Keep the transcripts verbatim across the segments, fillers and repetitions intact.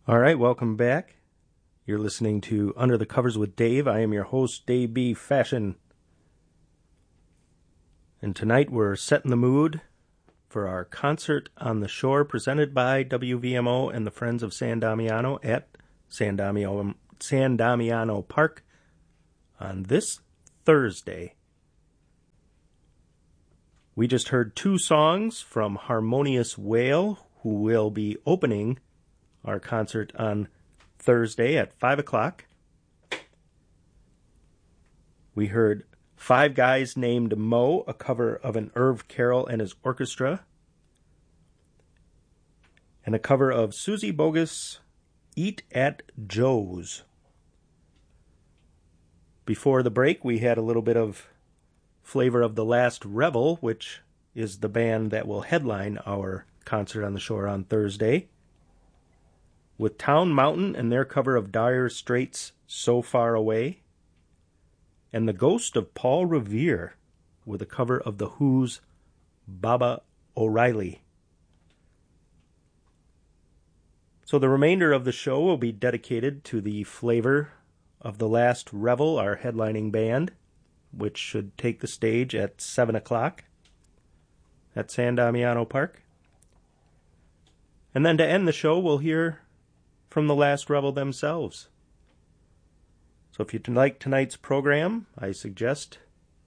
All right, welcome back. You're listening to Under the Covers with Dave. I am your host, Dave B. Fashion. And tonight we're setting the mood for our concert on the shore presented by W V M O and the Friends of San Damiano at San Damiano, San Damiano Park on this Thursday. We just heard two songs from Harmonious Whale, who will be opening our concert on Thursday at five o'clock. We heard Five Guys Named Mo, a cover of an Irv Carroll and his orchestra, and a cover of Susie Bogus, Eat at Joe's. Before the break, we had a little bit of flavor of The Last Revel, which is the band that will headline our concert on the shore on Thursday, with Town Mountain and their cover of Dire Straits' So Far Away, and the Ghost of Paul Revere with a cover of The Who's Baba O'Reilly. So the remainder of the show will be dedicated to the flavor of The Last Revel, our headlining band, which should take the stage at seven o'clock at San Damiano Park. And then to end the show, we'll hear from The Last Revel themselves. So if you like tonight's program, I suggest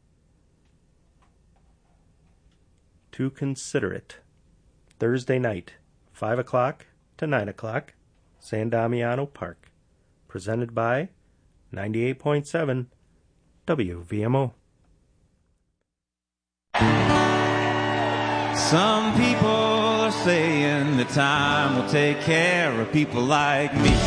to consider it. Thursday night, five o'clock to nine o'clock, San Damiano Park. Presented by ninety-eight point seven W V M O. Some people are saying that time will take care of people like me.